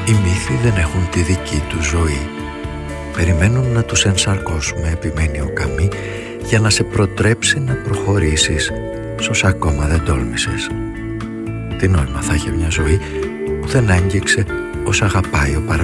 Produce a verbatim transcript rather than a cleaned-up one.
Οι μύθοι δεν έχουν τη δική τους ζωή. Περιμένουν να τους ενσαρκώσουμε, επιμένει ο Καμί, για να σε προτρέψει να προχωρήσεις σ' όσα ακόμα δεν τόλμησες. Τι νόημα θα είχε μια ζωή που δεν άγγιξε όσα αγαπάει ο παραλίγος.